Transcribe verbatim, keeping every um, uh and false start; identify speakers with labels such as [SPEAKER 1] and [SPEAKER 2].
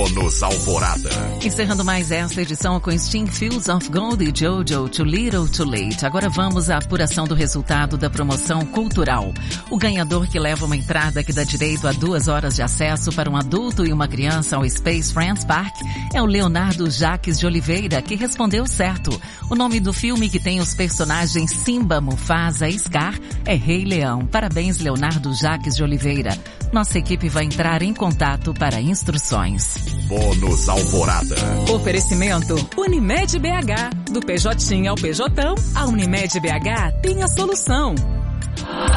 [SPEAKER 1] Bônus Alvorada.
[SPEAKER 2] Encerrando mais esta edição com Sting, Fields of Gold e Jojo, Too Little Too Late. Agora vamos à apuração do resultado da promoção cultural. O ganhador que leva uma entrada que dá direito a duas horas de acesso para um adulto e uma criança ao Space Friends Park é o Leonardo Jaques de Oliveira, que respondeu certo. O nome do filme que tem os personagens Simba, Mufasa e Scar é Rei Leão. Parabéns, Leonardo Jaques de Oliveira. Nossa equipe vai entrar em contato para instruções.
[SPEAKER 1] Bônus Alvorada.
[SPEAKER 3] Oferecimento Unimed B H. Do P J ao P J, a Unimed B H tem a solução.